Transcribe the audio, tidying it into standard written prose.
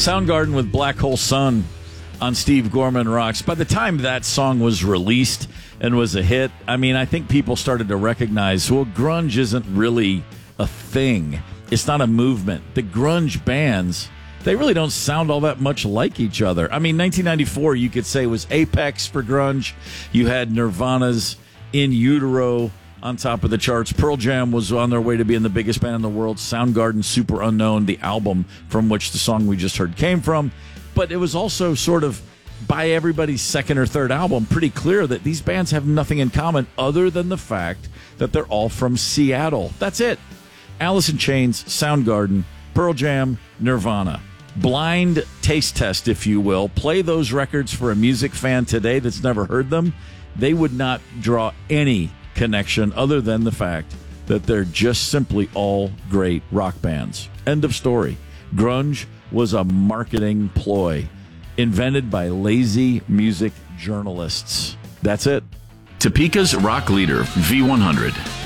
Soundgarden with Black Hole Sun on Steve Gorman Rocks. By the time that song was released and was a hit, I mean, I think people started to recognize, well, grunge isn't really a thing. It's not a movement. The grunge bands, they really don't sound all that much like each other. I mean, 1994, you could say, was apex for grunge. You had Nirvana's In Utero on top of the charts. Pearl Jam was on their way to being the biggest band in the world. Soundgarden, Super Unknown, the album from which the song we just heard came from. But it was also sort of, by everybody's second or third album, pretty clear that these bands have nothing in common other than the fact that they're all from Seattle. That's it. Alice in Chains, Soundgarden, Pearl Jam, Nirvana. Blind taste test, if you will. Play those records for a music fan today that's never heard them. They would not draw any connection other than the fact that they're just simply all great rock bands. End of story. Grunge was a marketing ploy invented by lazy music journalists. That's it. Topeka's rock leader, V100.